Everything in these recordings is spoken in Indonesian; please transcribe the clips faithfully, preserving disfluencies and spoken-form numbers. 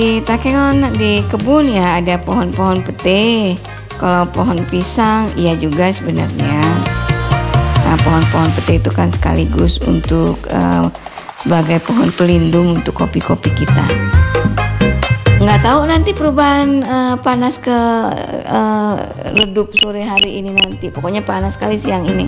Di Takengon di kebun ya ada pohon-pohon pete. Kalau pohon pisang iya juga sebenarnya. Nah, pohon-pohon pete itu kan sekaligus untuk uh, sebagai pohon pelindung untuk kopi-kopi kita. Nggak tahu nanti perubahan uh, panas ke uh, redup sore hari ini nanti. Pokoknya panas sekali siang ini.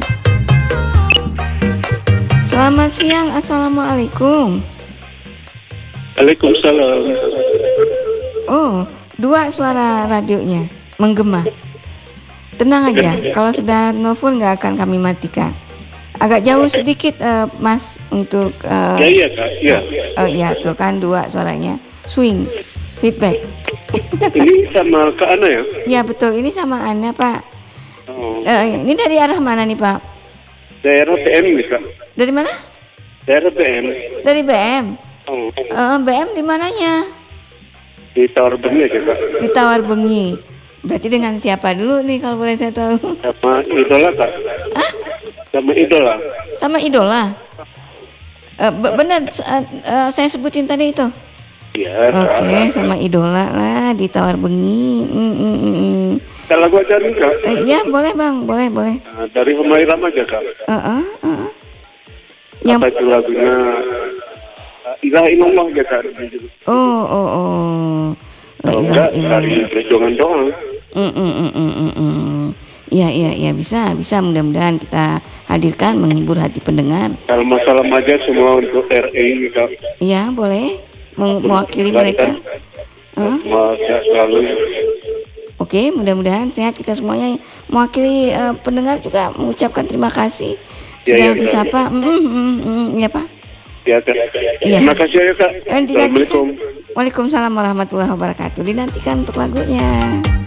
Selamat siang, assalamualaikum. Waalaikumsalam. Oh, dua suara radionya menggema. Tenang aja, kalau sudah nelfon nggak akan kami matikan. Agak jauh sedikit, uh, Mas, untuk. Uh, ya iya kak, iya. Oh iya, tuh kan dua suaranya. Swing, feedback. Ini sama Kak Ana ya? Ya betul, ini sama Ana Pak. Oh. Uh, ini dari arah mana nih Pak? Daerah B M nih kak. Dari mana? Daerah B M. Dari B M. Oh. Uh, B M di mananya? Di Tawar Bengi aja kak. Di Tawar Bengi. Berarti dengan siapa dulu nih kalau boleh saya tahu? Sama idola kak. Hah? Sama idola. Sama idola. Uh, be- benar uh, uh, saya sebutin tadi itu. Iya. Oke, okay, sama idola lah di Tawar Bengi. Mm, mm, mm, mm. Kalau gua cari kak. Uh, ya boleh bang, boleh boleh. Nah, dari Humayram aja kak. Uh, uh, uh. Yang... Apa itu lagunya? Ilah ilallah aja kak. Oh oh oh. Kalau enggak dari perjuangan doang. Mm, mm, mm, mm, mm, mm. Iya iya iya bisa bisa mudah-mudahan kita hadirkan menghibur hati pendengar. Kalau masalah maja semua untuk R E kak. Iya boleh Mem- mewakili mereka. Uh? Selalu. Oke mudah-mudahan sehat kita semuanya. Mewakili uh, pendengar juga mengucapkan terima kasih sudah ya, ya, disapa. Ya, ya. Mm, mm, mm, ya Pak. Ya kak. Ya. Terima kasih ya kak. Assalamualaikum. Waalaikumsalam warahmatullahi wabarakatuh. Dinantikan untuk lagunya.